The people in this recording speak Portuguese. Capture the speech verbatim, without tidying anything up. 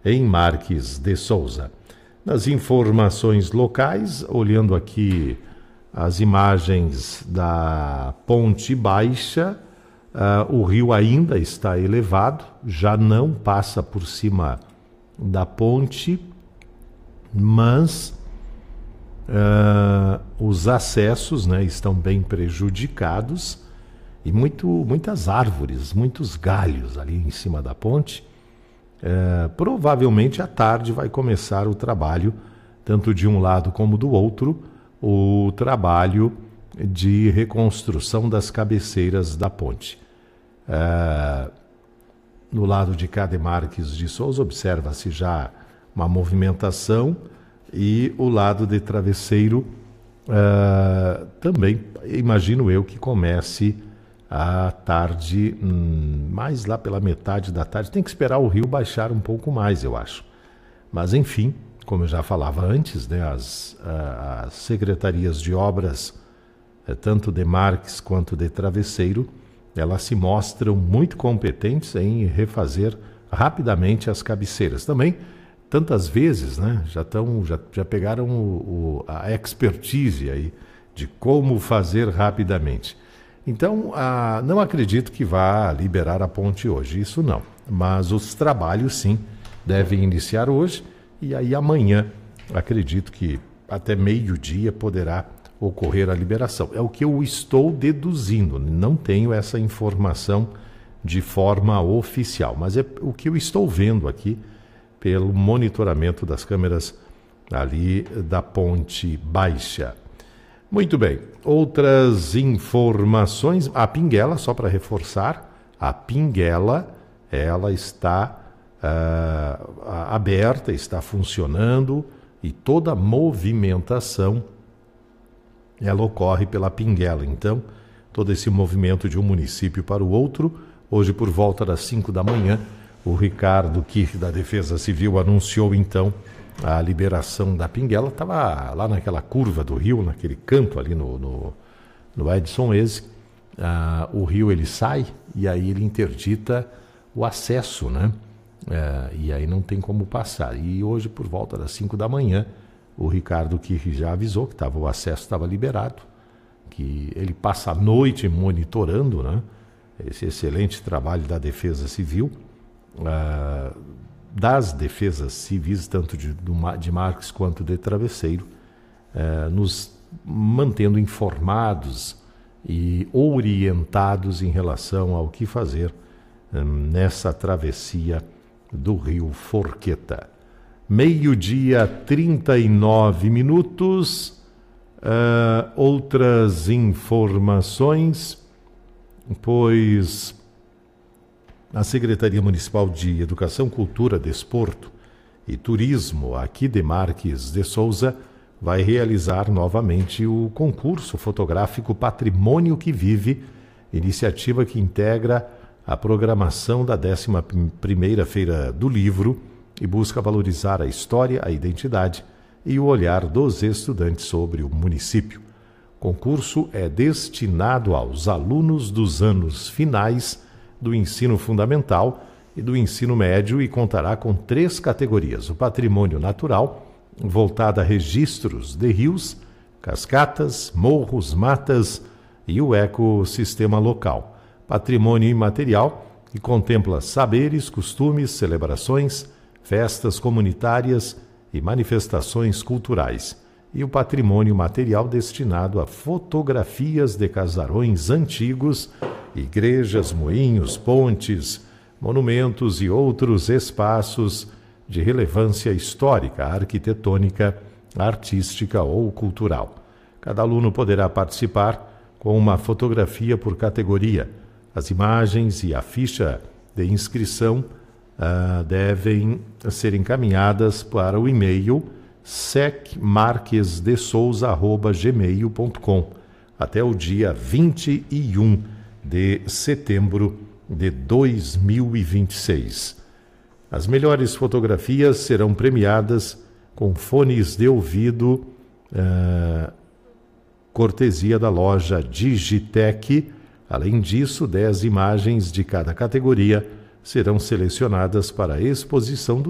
em Marques de Souza. Nas informações locais, olhando aqui as imagens da Ponte Baixa, uh, o rio ainda está elevado, já não passa por cima da ponte, mas uh, os acessos, né, estão bem prejudicados e muito, muitas árvores, muitos galhos ali em cima da ponte. Uh, provavelmente à tarde vai começar o trabalho, tanto de um lado como do outro, o trabalho de reconstrução das cabeceiras da ponte. Uh, no lado de cá de Marques de Souza, observa-se já uma movimentação, e o lado de Travesseiro uh, também, imagino eu, que comece à tarde, hum, mais lá pela metade da tarde. Tem que esperar o rio baixar um pouco mais, eu acho. Mas, enfim, como eu já falava antes, né, as, uh, as secretarias de obras, uh, tanto de Marques quanto de Travesseiro, elas se mostram muito competentes em refazer rapidamente as cabeceiras. Também, tantas vezes, né, já, tão, já, já pegaram o, o, a expertise aí de como fazer rapidamente. Então, ah, não acredito que vá liberar a ponte hoje, isso não. Mas os trabalhos, sim, devem iniciar hoje, e aí amanhã, acredito que até meio-dia poderá ocorrer a liberação. É o que eu estou deduzindo, não tenho essa informação de forma oficial, mas é o que eu estou vendo aqui pelo monitoramento das câmeras ali da Ponte Baixa. Muito bem, outras informações. A Pinguela, só para reforçar, a Pinguela, ela está uh, aberta, está funcionando, e toda a movimentação ela ocorre pela Pinguela. Então, todo esse movimento de um município para o outro, hoje por volta das cinco da manhã, o Ricardo Kirch, da Defesa Civil, anunciou então a liberação da Pinguela. Estava lá naquela curva do rio, naquele canto ali no, no, no Edson Eze. Ah, o rio ele sai e aí ele interdita o acesso, né? Ah, e aí não tem como passar. E hoje, por volta das cinco da manhã, o Ricardo Kirch já avisou que tava, o acesso estava liberado, que ele passa a noite monitorando, né, esse excelente trabalho da Defesa Civil, uh, das defesas civis, tanto de, de Marques quanto de Travesseiro, uh, nos mantendo informados e orientados em relação ao que fazer um, nessa travessia do rio Forqueta. Meio-dia, trinta e nove minutos. Uh, outras informações, pois a Secretaria Municipal de Educação, Cultura, Desporto e Turismo, aqui de Marques de Souza, vai realizar novamente o concurso fotográfico Patrimônio que Vive, iniciativa que integra a programação da décima primeira Feira do Livro e busca valorizar a história, a identidade e o olhar dos estudantes sobre o município. O concurso é destinado aos alunos dos anos finais do ensino fundamental e do ensino médio e contará com três categorias: o patrimônio natural, voltado a registros de rios, cascatas, morros, matas e o ecossistema local. Patrimônio imaterial, que contempla saberes, costumes, celebrações, festas comunitárias e manifestações culturais. E o patrimônio material, destinado a fotografias de casarões antigos, igrejas, moinhos, pontes, monumentos e outros espaços de relevância histórica, arquitetônica, artística ou cultural. Cada aluno poderá participar com uma fotografia por categoria. As imagens e a ficha de inscrição Uh, devem ser encaminhadas para o e-mail sec marques de souza arroba gmail ponto com até o dia vinte e um de setembro de dois mil e vinte e seis. As melhores fotografias serão premiadas com fones de ouvido, uh, cortesia da loja Digitec. Além disso, dez imagens de cada categoria serão selecionadas para a exposição do